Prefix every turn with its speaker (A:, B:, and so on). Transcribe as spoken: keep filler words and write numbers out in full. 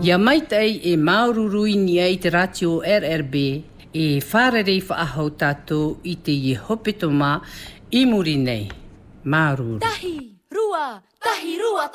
A: Ia maitai e maururui ni ai te ratio R R B e whārerei whaahau tātou i te i hopetoma i muri nei. Maruru.
B: Tahi, rua, tahi, rua,